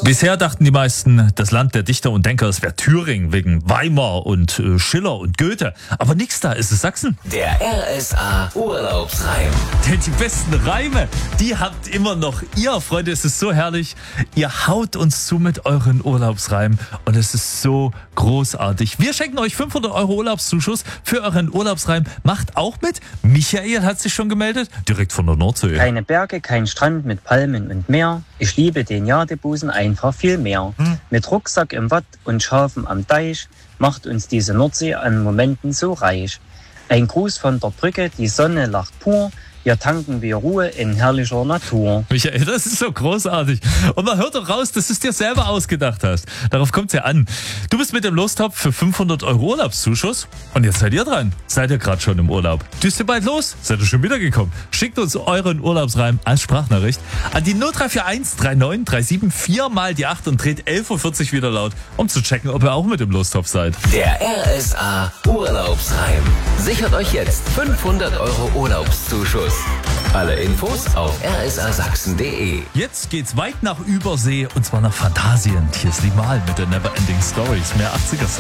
Bisher dachten die meisten, das Land der Dichter und Denker, es wäre Thüringen wegen Weimar und Schiller und Goethe. Aber nix da, ist es Sachsen. Der RSA Urlaubsreim. Denn die besten Reime, die habt immer noch ihr, Freunde. Es ist so herrlich. Ihr haut uns zu mit euren Urlaubsreimen und es ist so großartig. Wir schenken euch 500 € Urlaubszuschuss für euren Urlaubsreim. Macht auch mit. Michael hat sich schon gemeldet, direkt von der Nordsee. Keine Berge, kein Strand mit Palmen und Meer. Ich liebe den Jadebusen einfach viel mehr. Mit Rucksack im Watt und Schafen am Deich macht uns diese Nordsee an Momenten so reich. Ein Gruß von der Brücke, die Sonne lacht pur. Hier tanken wir Ruhe in herrlicher Natur. Michael, das ist so großartig. Und man hört doch raus, dass du es dir selber ausgedacht hast. Darauf kommt es ja an. Du bist mit dem Lostopf für 500 € Urlaubszuschuss. Und jetzt seid ihr dran. Seid ihr gerade schon im Urlaub? Düst ihr bald los? Seid ihr schon wiedergekommen? Schickt uns euren Urlaubsreim als Sprachnachricht an die 0341 39 37 4 mal die 8 und dreht 11.40 Uhr wieder laut, um zu checken, ob ihr auch mit im Lostopf seid. Der RSA Urlaubsreim. Sichert euch jetzt 500 € Urlaubszuschuss. Alle Infos auf rsasachsen.de. Jetzt geht's weit nach Übersee und zwar nach Phantasien. Hier ist Limal mit der Neverending Stories. Mehr 80er Songs.